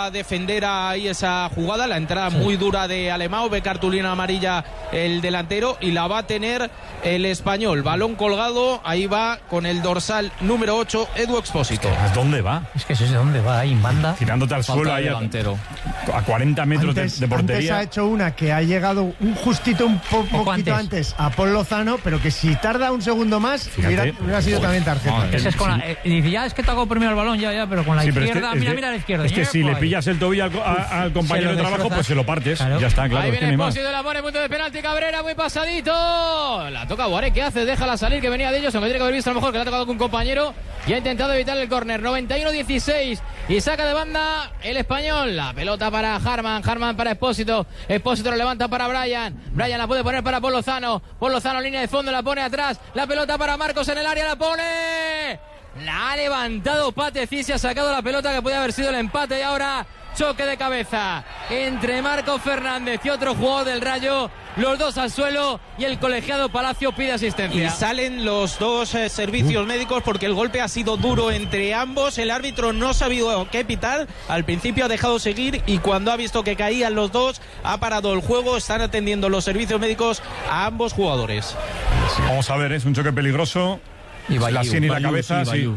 a defender ahí esa jugada, la entrada muy dura de Alemão, ve cartulina amarilla el delantero y la va a tener el español. Balón colgado, ahí va con el dorsal número 8, Edu Expósito. ¿A dónde va? Es que es de dónde va, ahí en banda. Tirándote al suelo ahí delantero. A 40 metros de portería. Antes ha hecho una que ha llegado un poquito antes a Paul Lozano, pero que si tarda un segundo más hubiera sido también tarjeta. Ese es con dice, ya es que tocó primero el balón, ya, pero con la izquierda, mira a la izquierda. Es que si le pillas el tobillo al compañero de trabajo, pues se lo partes. Claro. Ya está, claro. Ahí viene Expósito, la pone, punto de penalti, Cabrera, muy pasadito. La toca Boaré, ¿qué hace? Déjala salir, que venía de ellos, aunque tiene que haber visto a lo mejor que le ha tocado con un compañero y ha intentado evitar el córner. 91-16 y saca de banda el español. La pelota para Harman para Expósito lo levanta para Brian la puede poner para Paul Lozano línea de fondo, la pone atrás, la pelota para Marcos en el área, la pone, la ha levantado Pateci, se ha sacado la pelota que podía haber sido el empate y ahora choque de cabeza entre Marcos Fernández y otro jugador del Rayo, los dos al suelo y el colegiado Palacio pide asistencia. Y salen los dos servicios médicos porque el golpe ha sido duro entre ambos. El árbitro no ha sabido qué pitar, al principio ha dejado seguir y cuando ha visto que caían los dos ha parado el juego. Están atendiendo los servicios médicos a ambos jugadores. Vamos a ver, es un choque peligroso. Y la sien y la cabeza, sí.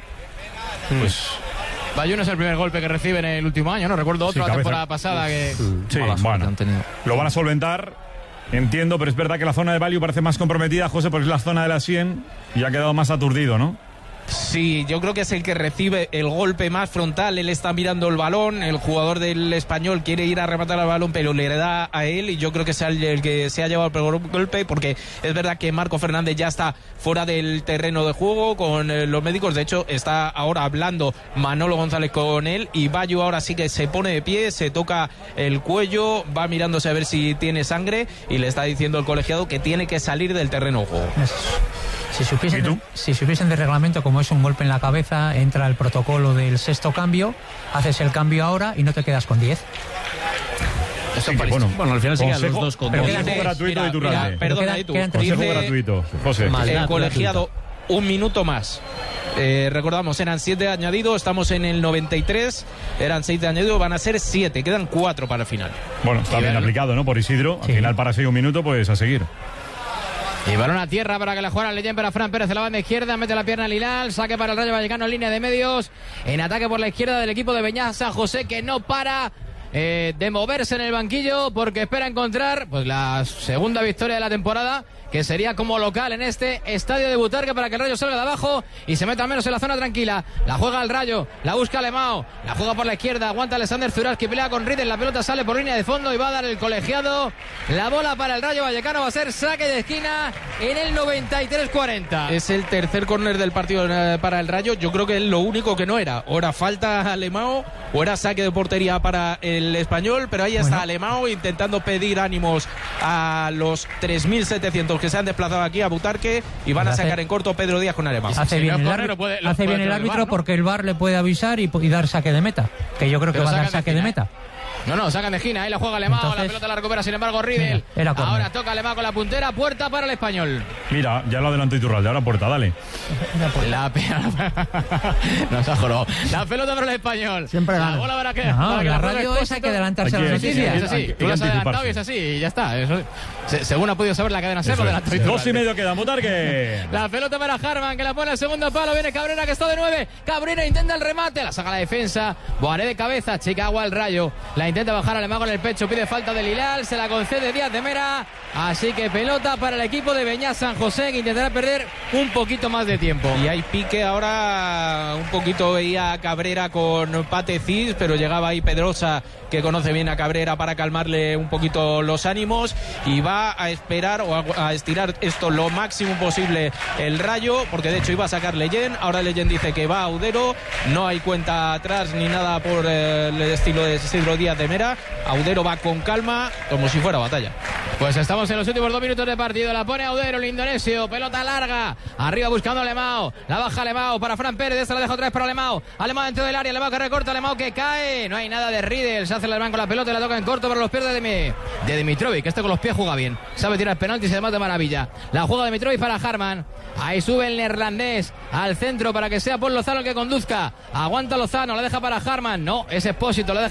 Pues Bayú no es el primer golpe que recibe en el último año, ¿no? Recuerdo otro la temporada pasada que... Sí, bueno, lo van a solventar, entiendo, pero es verdad que la zona de Bayú parece más comprometida, José, porque es la zona de la sien y ha quedado más aturdido, ¿no? Sí, yo creo que es el que recibe el golpe más frontal. Él está mirando el balón, el jugador del español quiere ir a rematar el balón, pero le da a él y yo creo que es el que se ha llevado el peor golpe, porque es verdad que Marco Fernández ya está fuera del terreno de juego con los médicos. De hecho, está ahora hablando Manolo González con él y Bayú ahora sí que se pone de pie, se toca el cuello, va mirándose a ver si tiene sangre y le está diciendo el colegiado que tiene que salir del terreno de juego. Si supiesen de reglamento, como es un golpe en la cabeza, entra el protocolo del sexto cambio, haces el cambio ahora y no te quedas con 10. Sí, bueno, al final se quedan los dos con 10. Consejo gratuito de Iturralde. Perdona, consejo gratuito, José. El colegiado, un minuto más. Recordamos, eran 7 de añadido, estamos en el 93, eran 6 de añadido, van a ser 7, quedan 4 para el final. Bueno, está bien aplicado, ¿no? Por Isidro, al final para 6 un minuto, pues a seguir. Y balón a tierra para que la jugara Leyen para Fran Pérez de la banda izquierda, mete la pierna al Hilal, saque para el Rayo Vallecano en línea de medios, en ataque por la izquierda del equipo de Beñat San José, que no para de moverse en el banquillo porque espera encontrar pues la segunda victoria de la temporada, que sería como local en este estadio de Butarque, para que el Rayo salga de abajo y se meta al menos en la zona tranquila. La juega el Rayo, la busca Alemão, la juega por la izquierda, aguanta Alexander Zuraski, pelea con Riedel, la pelota sale por línea de fondo y va a dar el colegiado. La bola para el Rayo Vallecano, va a ser saque de esquina en el 93-40. Es el tercer córner del partido para el Rayo. Yo creo que es lo único que no era. O era falta a Alemão o era saque de portería para el español, pero ahí está Alemão intentando pedir ánimos a los 3.700 que se han desplazado aquí a Butarque y van a sacar en corto Pedro Díaz con Alemão. Hace bien el árbitro, ¿no? Porque el VAR le puede avisar y dar saque de meta, que yo creo que va a dar saque de meta. No, sacan de esquina, ahí la juega Alemão. Entonces, la pelota la recupera sin embargo Riedel. Ahora toca Alemão con la puntera, puerta para el español. Mira, ya lo adelantó Iturralde, ahora puerta, dale. Nos ha jorobado. La pelota para el español. Siempre gana. La bola para que la radio esa hay que adelantarse a las noticias. Es así, tú lo has adelantado y es así, y ya está. Eso, según ha podido saber la cadena SER, lo adelantó Iturralde. 2:30 queda, Butarque. La pelota para Harman, que la pone al segundo palo, viene Cabrera, que está de 9. Cabrera intenta el remate, la saca la defensa. Boaré de cabeza, chica agua al Rayo. La intenta bajar Alemão con el pecho, pide falta del Hilal, se la concede Díaz de Mera, así que pelota para el equipo de Beñat San José, que intentará perder un poquito más de tiempo. Y hay pique ahora, un poquito veía a Cabrera con Pateci, pero llegaba ahí Pedrosa, que conoce bien a Cabrera, para calmarle un poquito los ánimos, y va a esperar o a estirar esto lo máximo posible el Rayo, porque de hecho iba a sacar Leyen, ahora Leyen dice que va a Audero, no hay cuenta atrás ni nada por el estilo de Isidro Díaz de Mera. Audero va con calma, como si fuera batalla. Pues estamos en los últimos 2 minutos de partido. La pone Audero, el indonesio. Pelota larga. Arriba buscando a Alemão. La baja Alemão para Fran Pérez. Esta la deja otra vez para Alemão. Alemão dentro del área. Alemão que recorta. Alemão que cae. No hay nada de Riedel. Se hace el alemán con la pelota y la toca en corto para los pies de Dimitrovic. Este con los pies juega bien. Sabe tirar penaltis y además de maravilla. La juega Dimitrovic para Harman. Ahí sube el neerlandés al centro para que sea Paul Lozano el que conduzca. Aguanta Lozano. La deja para Harman. No, es Expósito. La deja